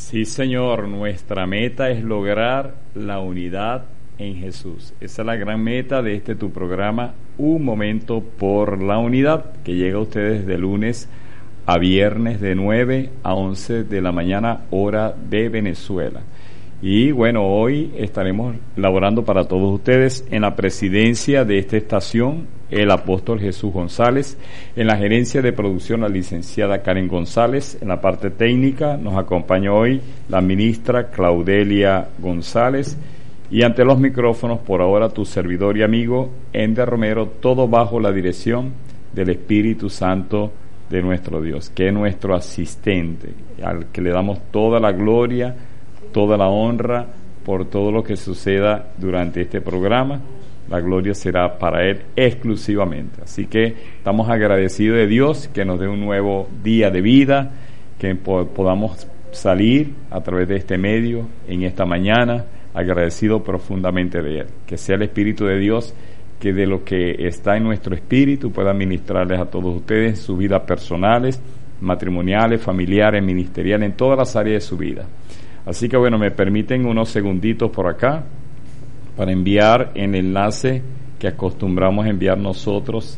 Sí, Señor, nuestra meta es lograr la unidad en Jesús. Esa es la gran meta de este tu programa, Un Momento por la Unidad, que llega a ustedes de lunes a viernes de 9 a 11 de la mañana, hora de Venezuela. Y bueno, hoy estaremos laborando para todos ustedes en la presidencia de esta estación, el apóstol Jesús González, en la gerencia de producción la licenciada Karen González, en la parte técnica nos acompaña hoy la ministra Claudelia González y ante los micrófonos por ahora tu servidor y amigo Ender Romero, todo bajo la dirección del Espíritu Santo de nuestro Dios, que es nuestro asistente, al que le damos toda la gloria, toda la honra por todo lo que suceda durante este programa. La gloria será para Él exclusivamente. Así que estamos agradecidos de Dios que nos dé un nuevo día de vida, que podamos salir a través de este medio en esta mañana, agradecido profundamente de Él. Que sea el Espíritu de Dios que de lo que está en nuestro espíritu pueda ministrarles a todos ustedes en sus vidas personales, matrimoniales, familiares, ministeriales, en todas las áreas de su vida. Así que bueno, me permiten unos segunditos por acá para enviar el enlace que acostumbramos a enviar nosotros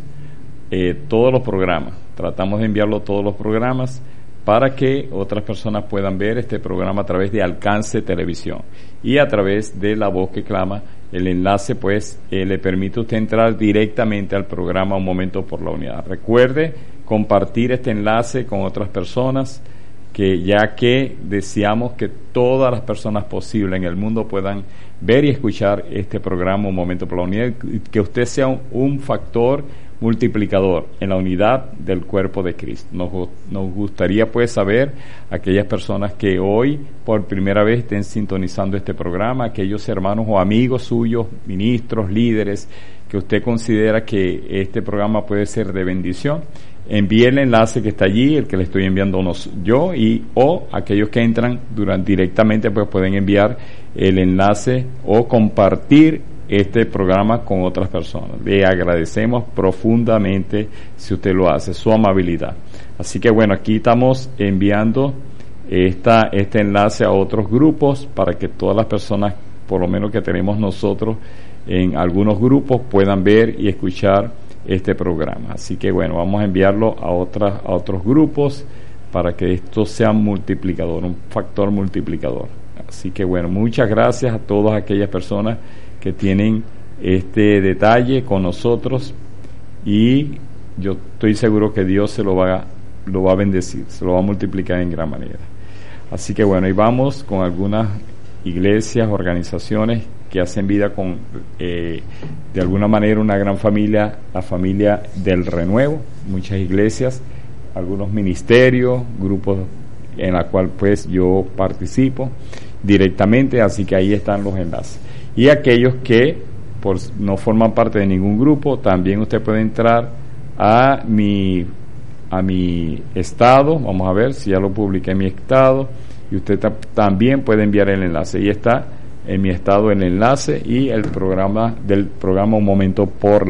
todos los programas. Tratamos de enviarlo todos los programas para que otras personas puedan ver este programa a través de Alcance Televisión y a través de La Voz que Clama. El enlace pues le permite a usted entrar directamente al programa Un Momento por la Unidad. Recuerde compartir este enlace con otras personas, que ya que deseamos que todas las personas posibles en el mundo puedan ver y escuchar este programa Un Momento por la Unidad, que usted sea un factor multiplicador en la unidad del cuerpo de Cristo. Nos gustaría pues saber aquellas personas que hoy por primera vez estén sintonizando este programa, aquellos hermanos o amigos suyos, ministros, líderes, que usted considera que este programa puede ser de bendición. Envíe el enlace que está allí, el que le estoy enviando yo, o aquellos que entran directamente pues pueden enviar el enlace o compartir este programa con otras personas. Le agradecemos profundamente si usted lo hace, su amabilidad. Así que bueno, aquí estamos enviando este enlace a otros grupos para que todas las personas, por lo menos que tenemos nosotros en algunos grupos, puedan ver y escuchar este programa. Así que bueno, vamos a enviarlo a otros grupos para que esto sea multiplicador, un factor multiplicador. Así que bueno, muchas gracias a todas aquellas personas que tienen este detalle con nosotros y yo estoy seguro que Dios se lo va a bendecir, se lo va a multiplicar en gran manera. Así que bueno, y vamos con algunas iglesias, organizaciones que hacen vida con de alguna manera una gran familia, la familia del renuevo, muchas iglesias, algunos ministerios, grupos en la cual pues yo participo directamente, así que ahí están los enlaces. Y aquellos que no forman parte de ningún grupo, también usted puede entrar a mi estado, vamos a ver si ya lo publiqué en mi estado, y usted también puede enviar el enlace. Ahí está en mi estado el enlace y el programa Un Momento por